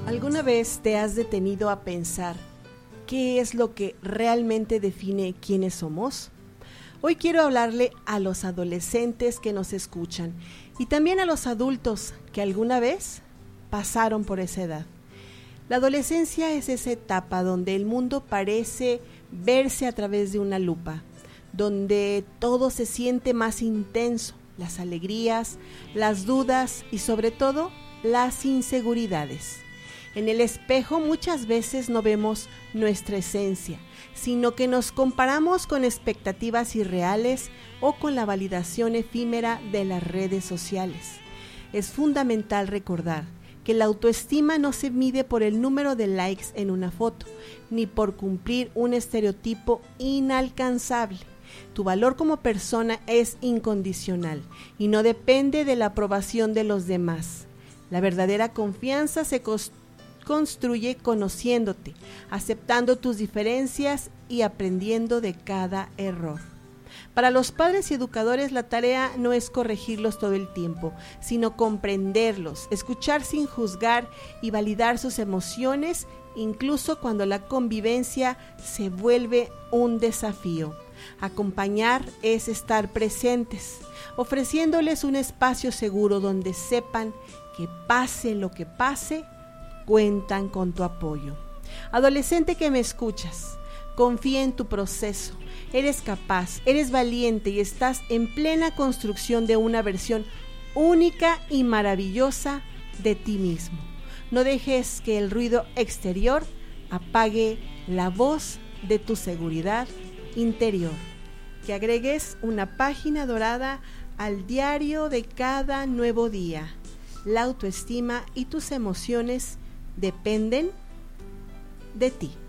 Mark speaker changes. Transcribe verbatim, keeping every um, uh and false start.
Speaker 1: ¿Alguna vez te has detenido a pensar qué es lo que realmente define quiénes somos? Hoy quiero hablarle a los adolescentes que nos escuchan y también a los adultos que alguna vez pasaron por esa edad. La adolescencia es esa etapa donde el mundo parece verse a través de una lupa, donde todo se siente más intenso, las alegrías, las dudas y sobre todo las inseguridades. En el espejo muchas veces no vemos nuestra esencia, sino que nos comparamos con expectativas irreales o con la validación efímera de las redes sociales. Es fundamental recordar que la autoestima no se mide por el número de likes en una foto, ni por cumplir un estereotipo inalcanzable. Tu valor como persona es incondicional y no depende de la aprobación de los demás. La verdadera confianza se construye construye conociéndote, aceptando tus diferencias y aprendiendo de cada error. Para los padres y educadores la tarea no es corregirlos todo el tiempo, sino comprenderlos, escuchar sin juzgar y validar sus emociones, incluso cuando la convivencia se vuelve un desafío. Acompañar es estar presentes, ofreciéndoles un espacio seguro donde sepan que pase lo que pase, cuentan con tu apoyo. Adolescente que me escuchas, confía en tu proceso. Eres capaz, eres valiente y estás en plena construcción de una versión única y maravillosa de ti mismo. No dejes que el ruido exterior apague la voz de tu seguridad interior. Que agregues una página dorada al diario de cada nuevo día. La autoestima y tus emociones dependen de ti.